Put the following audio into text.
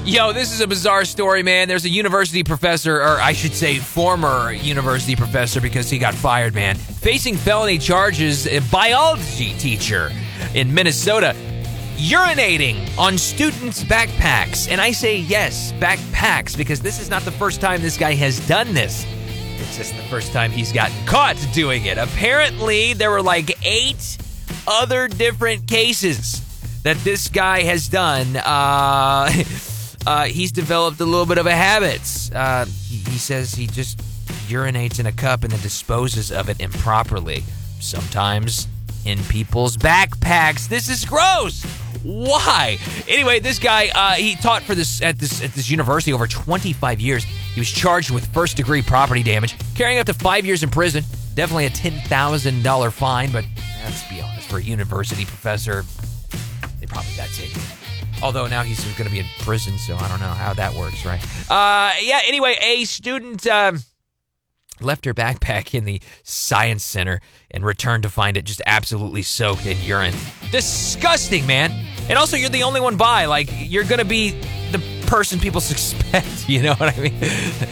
Yo, this is a bizarre story, man. There's a university professor, or I should say former university professor because he got fired, man, facing felony charges, a biology teacher in Minnesota urinating on students' backpacks. And I say yes, backpacks, because this is not the first time this guy has done this. It's just the first time he's gotten caught doing it. Apparently, there were like 8 other different cases that this guy has done. He's developed a little bit of a habit. He says he just urinates in a cup and then disposes of it improperly. Sometimes in people's backpacks. This is gross. Why? Anyway, this guy, he taught for this at this university over 25 years. He was charged with first-degree property damage, carrying up to 5 years in prison. Definitely a $10,000 fine, but let's be honest, for a university professor, they probably got taken. Although now he's going to be in prison, so I don't know how that works, right? Anyway, a student left her backpack in the science center and returned to find it just absolutely soaked in urine. Disgusting, man. And also, you're the only one by. Like, you're going to be the person people suspect, you know what I mean?